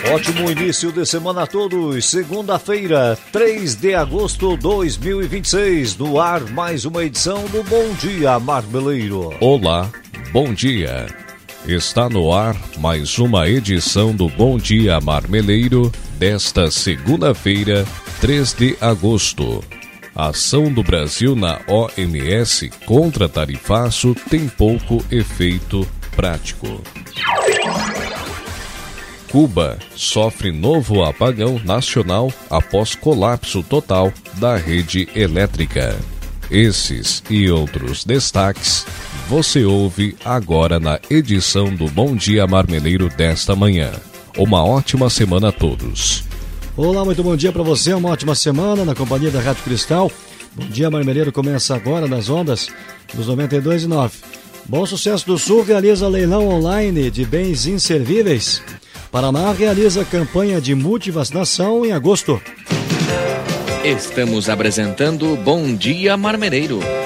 Ótimo início de semana a todos. Segunda-feira, 3 de agosto de 2026. No ar, mais uma edição do Bom Dia Marmeleiro. Olá, bom dia. Está no ar mais uma edição do Bom Dia Marmeleiro desta segunda-feira, 3 de agosto. A ação do Brasil na OMS contra tarifaço tem pouco efeito prático. Cuba sofre novo apagão nacional após colapso total da rede elétrica. Esses e outros destaques você ouve agora na edição do Bom Dia Marmeleiro desta manhã. Uma ótima semana a todos. Olá, muito bom dia para você, uma ótima semana na companhia da Rádio Cristal. Bom Dia Marmeleiro começa agora nas ondas dos 92.9. Bom Sucesso do Sul realiza leilão online de bens inservíveis. Paraná realiza campanha de multivacinação em agosto. Estamos apresentando Bom Dia Marmeleiro.